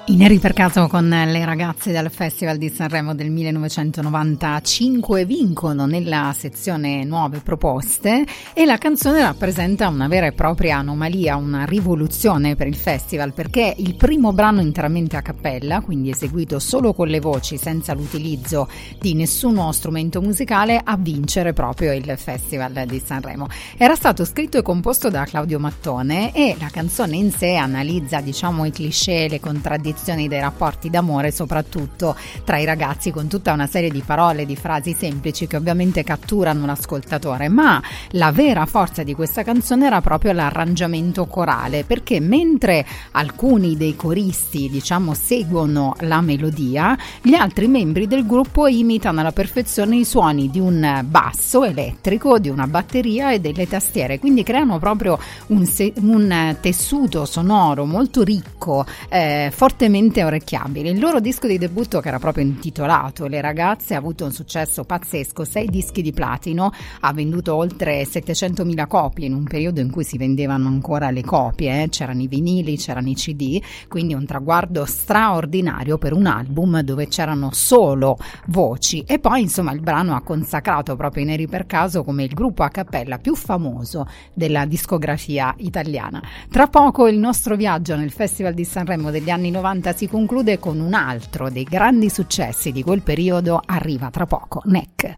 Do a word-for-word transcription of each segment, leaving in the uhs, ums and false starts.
I Neri per caso con le ragazze del Festival di Sanremo del millenovecentonovantacinque vincono nella sezione nuove proposte e la canzone rappresenta una vera e propria anomalia, una rivoluzione per il festival, perché il primo brano interamente a cappella, quindi eseguito solo con le voci senza l'utilizzo di nessuno strumento musicale, a vincere proprio il Festival di Sanremo. Era stato scritto e composto da Claudio Mattone e la canzone in sé analizza, diciamo, i cliché, le contraddizioni dei rapporti d'amore, soprattutto tra i ragazzi, con tutta una serie di parole, di frasi semplici che ovviamente catturano l'ascoltatore, ma la vera forza di questa canzone era proprio l'arrangiamento corale, perché mentre alcuni dei coristi, diciamo, seguono la melodia, gli altri membri del gruppo imitano alla perfezione i suoni di un basso elettrico, di una batteria e delle tastiere, quindi creano proprio un, se- un tessuto sonoro molto ricco, eh, fortemente orecchiabile. Il loro disco di debutto, che era proprio intitolato Le ragazze, ha avuto un successo pazzesco, sei dischi di platino, ha venduto oltre settecentomila copie in un periodo in cui si vendevano ancora le copie, eh? C'erano i vinili, c'erano i C D, quindi un traguardo straordinario per un album dove c'erano solo voci. E poi insomma il brano ha consacrato proprio i Neri per caso come il gruppo a cappella più famoso della discografia italiana. Tra poco il nostro viaggio nel Festival di Sanremo degli anni novanta si conclude con un altro dei grandi successi di quel periodo. Arriva tra poco N E C.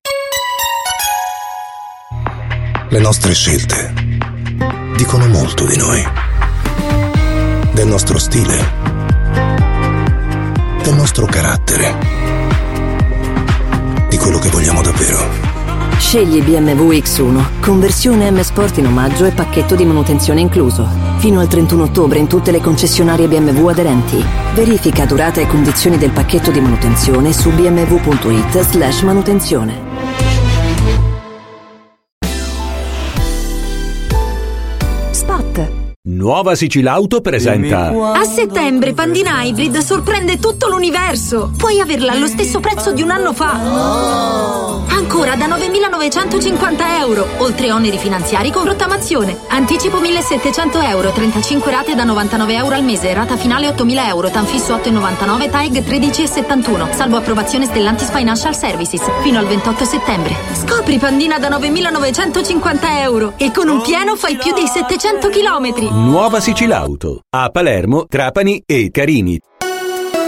Le nostre scelte dicono molto di noi, del nostro stile, del nostro carattere, di quello che vogliamo davvero. Scegli B M W X uno, conversione M Sport in omaggio e pacchetto di manutenzione incluso. Fino al trentuno ottobre in tutte le concessionarie B M W aderenti. Verifica durata e condizioni del pacchetto di manutenzione su b m w punto i t slash manutenzione. Spot. Nuova Sicilauto presenta. A settembre Pandina Hybrid sorprende tutto l'universo. Puoi averla allo stesso prezzo di un anno fa. Ancora da novemilanovecentocinquanta euro, oltre oneri finanziari con rottamazione. Anticipo millesettecento euro, trentacinque rate da novantanove euro al mese, rata finale ottomila euro, Tanfisso otto virgola novantanove, T A E G tredici virgola settantuno, salvo approvazione Stellantis Financial Services, fino al ventotto settembre. Scopri Pandina da novemilanovecentocinquanta euro e con un pieno fai più dei settecento chilometri. Nuova Sicilauto a Palermo, Trapani e Carini.